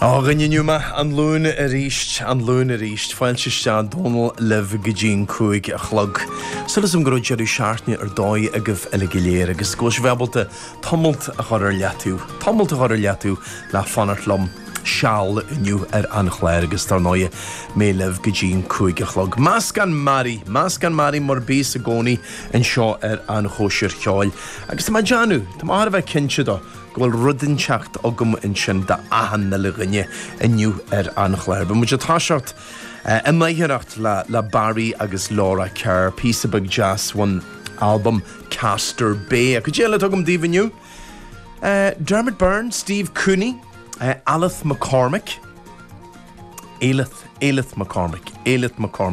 Áganniuúma an lún a ríist, fáil se steán Donal leh go dín cúig a chlog. Sulas an gro Jerry Shartney dói a goh eile léir agus scóis bhebalta tomult a chur leatú le fanart lom seall inniu an chléir agus tar nóie mé leh go dín cúig a chlog. Más gan Mari mar bís a gcónaí an seo an chóisiir cheáil. Agus tá Janu, tá mar bheith cinse do. Gwil rudin teacht ogum in sin da ahan na luginne inniu an chléir. Ba muid táseart maithiracht le Barry agus Laura Kerr, Peaceabug Jazz, one album Castor Bay. Could you let ogum divinu? Dermot Byrne, Steve Cooney, Ailith McCormick.